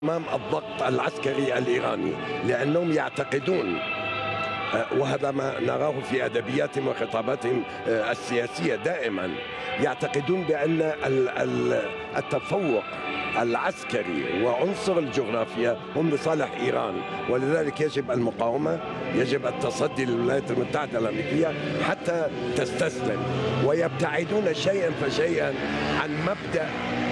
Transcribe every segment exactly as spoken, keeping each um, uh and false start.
أمام الضغط العسكري الإيراني، لأنهم يعتقدون، وهذا ما نراه في أدبياتهم وخطاباتهم السياسية دائما، يعتقدون بأن التفوق العسكري وعنصر الجغرافيا هم لصالح إيران، ولذلك يجب المقاومة، يجب التصدي للولايات المتحدة الأمريكية حتى تستسلم، ويبتعدون شيئا فشيئا عن مبدأ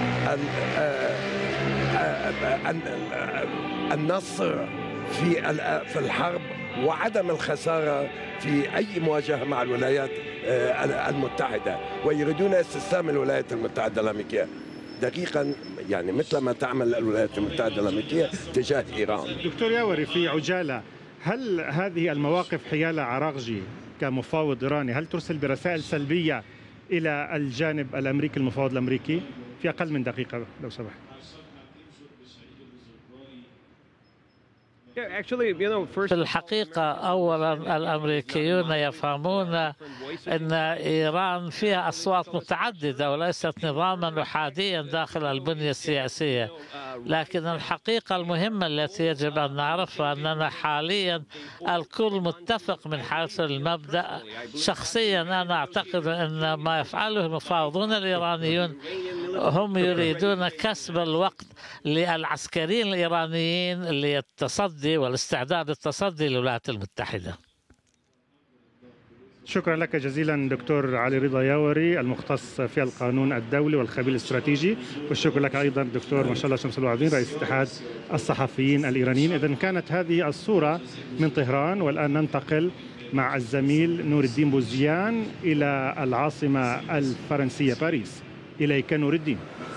النصر في في الحرب وعدم الخسارة في أي مواجهة مع الولايات المتحدة، ويريدون استسلام الولايات المتحدة الأمريكية دقيقا، يعني مثل ما تعمل الولايات المتحدة الأمريكية تجاه إيران. دكتور ياوري، في عجالة، هل هذه المواقف حيال عراقجي كمفاوض إيراني هل ترسل برسائل سلبية إلى الجانب الأمريكي المفاوض الأمريكي؟ في أقل من دقيقة لو سمحت. في الحقيقة أولا الأمريكيون يفهمون أن إيران فيها أصوات متعددة وليست نظاما أحاديا داخل البنية السياسية، لكن الحقيقة المهمة التي يجب أن نعرفها أننا حاليا الكل متفق من حيث المبدأ. شخصيا أنا أعتقد أن ما يفعله المفاوضون الإيرانيون هم يريدون كسب الوقت للعسكريين الإيرانيين للتصدي والاستعداد للتصدي للولايات المتحدة. شكرا لك جزيلا دكتور علي رضا ياوري، المختص في القانون الدولي والخبير الاستراتيجي، والشكر لك أيضا دكتور ما شاء الله شمس الوعدين رئيس اتحاد الصحفيين الإيرانيين. إذن كانت هذه الصورة من طهران، والآن ننتقل مع الزميل نور الدين بوزيان إلى العاصمة الفرنسية باريس. إليك نور الدين.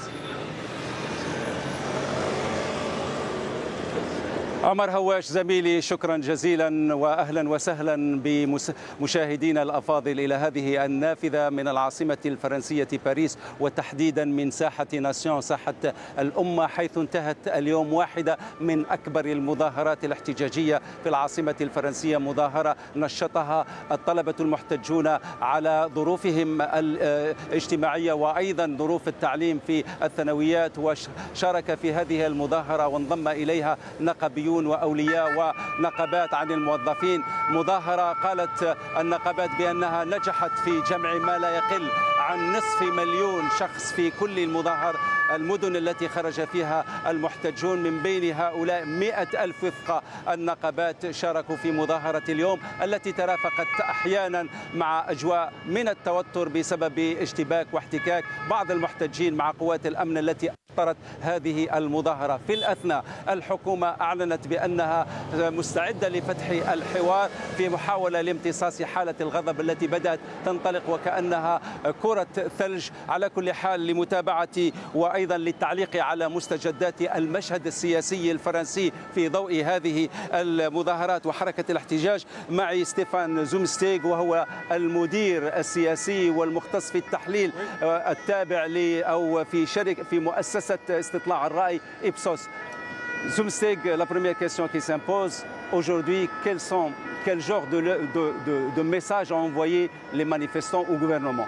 عمر هواش زميلي، شكرا جزيلا واهلا وسهلا بمشاهدينا الافاضل الى هذه النافذه من العاصمه الفرنسيه باريس، وتحديدا من ساحه ناسيون، ساحه الامه، حيث انتهت اليوم واحده من اكبر المظاهرات الاحتجاجيه في العاصمه الفرنسيه، مظاهره نشطها الطلبه المحتجون على ظروفهم الاجتماعيه وايضا ظروف التعليم في الثانويات، وشارك في هذه المظاهره وانضم اليها نقابيون وأولياء ونقابات عن الموظفين. مظاهرة قالت النقابات بأنها نجحت في جمع ما لا يقل عن نصف مليون شخص في كل المظاهر المدن التي خرج فيها المحتجون، من بين هؤلاء مئة ألف وفق النقابات شاركوا في مظاهرة اليوم التي ترافقت أحيانا مع أجواء من التوتر بسبب اشتباك واحتكاك بعض المحتجين مع قوات الأمن التي أطرت هذه المظاهرة. في الأثناء الحكومة أعلنت بأنها مستعدة لفتح الحوار في محاولة لامتصاص حالة الغضب التي بدأت تنطلق وكأنها كرة ثلج. على كل حال، لمتابعة وأيضا للتعليق على مستجدات المشهد السياسي الفرنسي في ضوء هذه المظاهرات وحركة الاحتجاج، معي ستيفان زومستيغ، وهو المدير السياسي والمختص في التحليل التابع ل أو في شركة في مؤسسة استطلاع الرأي إبسوس. Zumsteg, la première question qui s'impose aujourd'hui, quels sont, quel genre de, de, de, de messages ont envoyé les manifestants au gouvernement?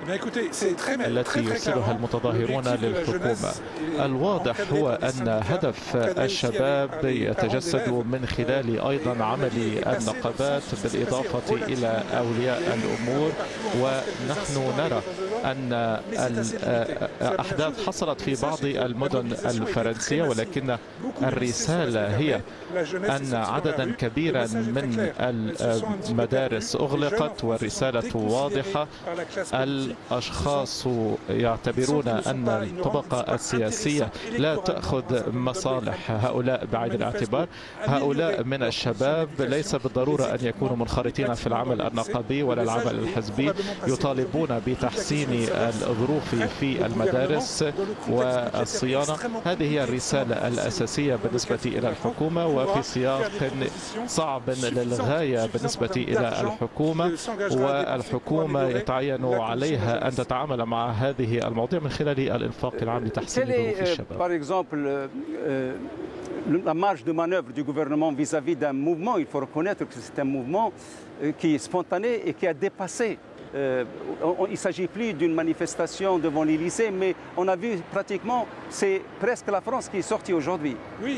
التي يرسلها المتظاهرون للحكومة. الواضح هو أن هدف الشباب يتجسد من خلال أيضا عمل النقابات بالإضافة إلى أولياء الأمور، ونحن نرى أن الأحداث حصلت في بعض المدن الفرنسية، ولكن الرسالة هي أن عددا كبيرا من المدارس أغلقت، والرسالة واضحة. الأشخاص يعتبرون أن الطبقة السياسية لا تأخذ مصالح هؤلاء بعين الاعتبار. هؤلاء من الشباب ليس بالضرورة أن يكونوا منخرطين في العمل النقابي ولا العمل الحزبي، يطالبون بتحسين الظروف في المدارس والصيانة. هذه هي الرسالة الأساسية بالنسبة إلى الحكومة، وفي سياق صعب للغاية بالنسبة إلى الحكومة، والحكومة يتعين عليها أن تتعامل مع هذه المواضيع من خلال الإنفاق العام لتحسين ظروف الشباب. La marge de manœuvre du gouvernement vis-à-vis d'un mouvement, il faut reconnaître que c'est un mouvement qui est spontané et qui a dépassé. Euh, on, il ne s'agit plus d'une manifestation devant l'Élysée, mais on a vu pratiquement, c'est presque la France qui est sortie aujourd'hui. Oui,